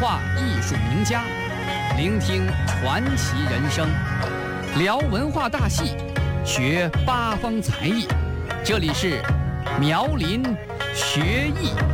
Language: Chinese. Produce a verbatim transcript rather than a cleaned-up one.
化艺术名家，聆听传奇人生，聊文化大戏，学八方才艺。这里是苗林学艺。